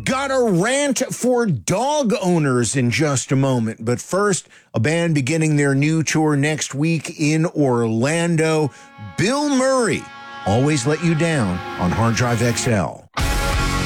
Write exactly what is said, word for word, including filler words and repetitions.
got a rant for dog owners in just a moment. But first, a band beginning their new tour next week in Orlando. Bill Murray, Always Let You Down on Hard Drive X L.